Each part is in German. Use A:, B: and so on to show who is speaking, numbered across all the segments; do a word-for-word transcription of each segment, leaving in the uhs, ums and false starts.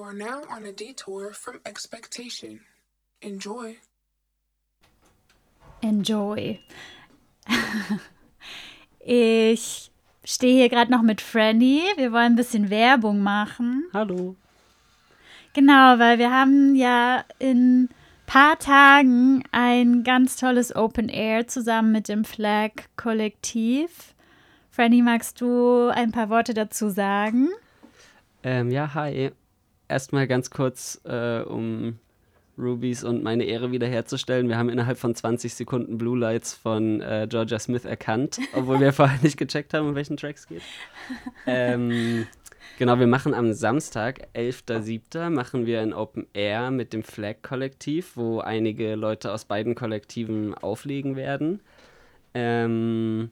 A: are now on a detour from expectation. Enjoy.
B: Enjoy. Ich stehe hier gerade noch mit Franny. Wir wollen ein bisschen Werbung machen.
C: Hallo.
B: Genau, weil wir haben ja in ein paar Tagen ein ganz tolles Open Air zusammen mit dem Flag-Kollektiv. Franny, magst du ein paar Worte dazu sagen?
C: Ähm, ja, hi. Erstmal ganz kurz, äh, um Rubies und meine Ehre wiederherzustellen. Wir haben innerhalb von zwanzig Sekunden Blue Lights von äh, Georgia Smith erkannt, obwohl wir vorher nicht gecheckt haben, um welchen Track es geht. Ähm, genau, wir machen am Samstag, elfter siebter machen wir ein Open Air mit dem Flag-Kollektiv, wo einige Leute aus beiden Kollektiven auflegen werden. Ähm,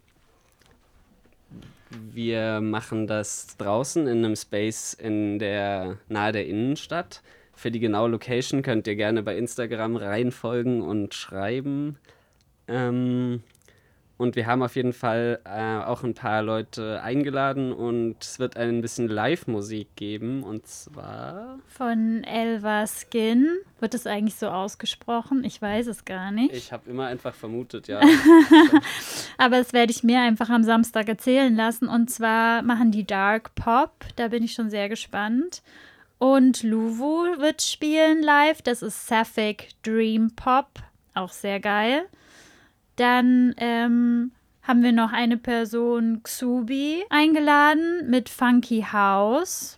C: wir machen das draußen in einem Space in der, nahe der Innenstadt. Für die genaue Location könnt ihr gerne bei Instagram reinfolgen und schreiben. Ähm, und wir haben auf jeden Fall äh, auch ein paar Leute eingeladen und es wird ein bisschen Live-Musik geben. Und zwar
B: Von Elva Skin. Wird es eigentlich so ausgesprochen? Ich weiß es gar nicht.
C: Ich habe immer einfach vermutet, ja.
B: Aber das werde ich mir einfach am Samstag erzählen lassen. Und zwar machen die Dark Pop. Da bin ich schon sehr gespannt. Und Luvu wird spielen live. Das ist Sapphic Dream Pop. Auch sehr geil. Dann ähm, haben wir noch eine Person, Xubi, eingeladen mit Funky House.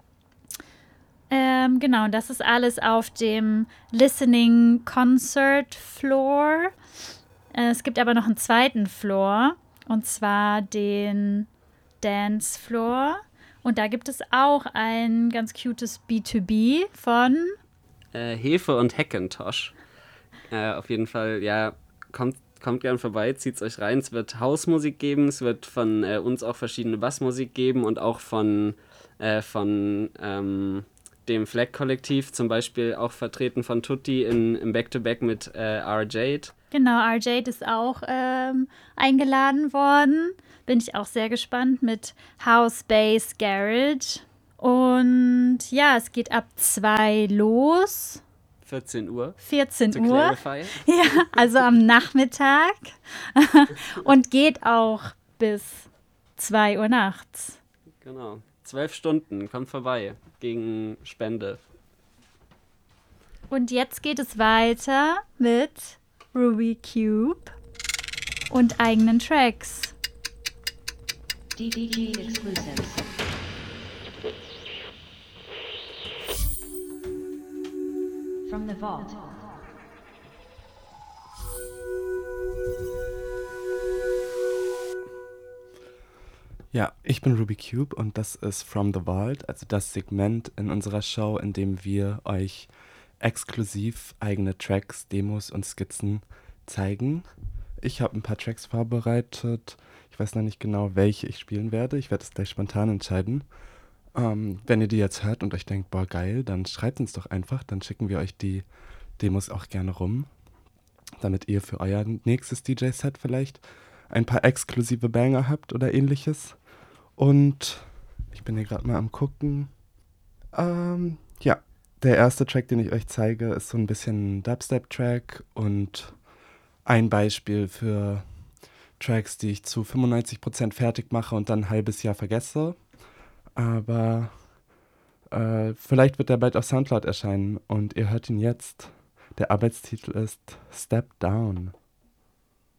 B: Ähm, genau, das ist alles auf dem Listening Concert Floor. Äh, es gibt aber noch einen zweiten Floor. Und zwar den Dance Floor. Und da gibt es auch ein ganz cutes B zwei B von
C: Äh, Hefe und Hackintosh. Äh, auf jeden Fall, ja, kommt, kommt gern vorbei, zieht's euch rein. Es wird Hausmusik geben, es wird von äh, uns auch verschiedene Bassmusik geben und auch von, äh, von ähm, dem Flag-Kollektiv, zum Beispiel auch vertreten von Tutti in, im Back-to-Back mit äh, R-Jade.
B: Genau, R-Jade ist auch ähm, eingeladen worden. Bin ich auch sehr gespannt mit House Bass Garage. Und ja, es geht ab zwei los.
C: vierzehn Uhr.
B: vierzehn
C: To
B: Uhr.
C: clarify.
B: Ja, also am Nachmittag. Und geht auch bis zwei Uhr nachts.
C: Genau. Zwölf Stunden, kommt vorbei. Gegen Spende.
B: Und jetzt geht es weiter mit Ruby Cube und eigenen Tracks.
D: D D G exclusives. From the vault.
E: Ja, ich bin Ruby Cube und das ist From the Vault, also das Segment in unserer Show, in dem wir euch exklusiv eigene Tracks, Demos und Skizzen zeigen. Ich habe ein paar Tracks vorbereitet. Ich weiß noch nicht genau, welche ich spielen werde. Ich werde es gleich spontan entscheiden. Ähm, wenn ihr die jetzt hört und euch denkt, boah, geil, dann schreibt uns doch einfach. Dann schicken wir euch die Demos auch gerne rum, damit ihr für euer nächstes D J-Set vielleicht ein paar exklusive Banger habt oder ähnliches. Und ich bin hier gerade mal am gucken. Ähm, ja, der erste Track, den ich euch zeige, ist so ein bisschen ein Dubstep-Track und ein Beispiel für Tracks, die ich zu fünfundneunzig Prozent fertig mache und dann ein halbes Jahr vergesse. Aber äh, vielleicht wird der bald auf Soundcloud erscheinen und ihr hört ihn jetzt. Der Arbeitstitel ist Step Down.